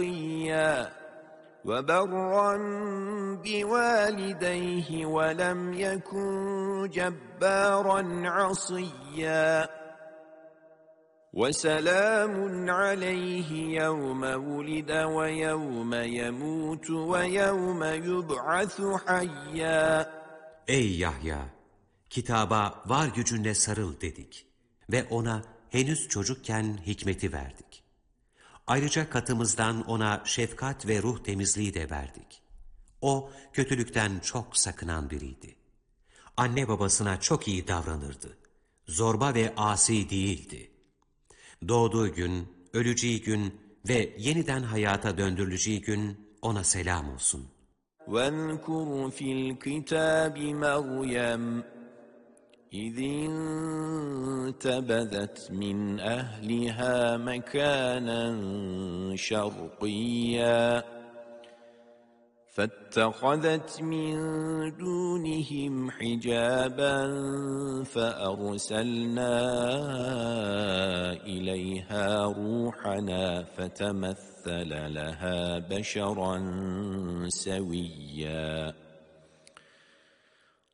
وبرا بوالديه ولم يكن جبارا عصيا وسلام عليه يوم ولد ويوم يموت ويوم يبعث حيا. Ey Yahya! Kitaba var gücünle sarıl dedik ve ona henüz çocukken hikmeti verdik. Ayrıca katımızdan ona şefkat ve ruh temizliği de verdik. O kötülükten çok sakınan biriydi. Anne babasına çok iyi davranırdı. Zorba ve asi değildi. Doğduğu gün, öleceği gün ve yeniden hayata döndürüleceği gün ona selam olsun. وَاذْكُرْ فِي الْكِتَابِ مَرْيَمَ إِذِ انتَبَذَتْ مِنْ أَهْلِهَا مَكَانًا شَرْقِيًّا فَاتَّخَذَتْ مِنْ دُونِهِمْ حِجَابًا فَأَرْسَلْنَا إِلَيْهَا رُوحَنَا فَتَمَثَّلَ لَهَا بَشَرًا سَوِيًّا.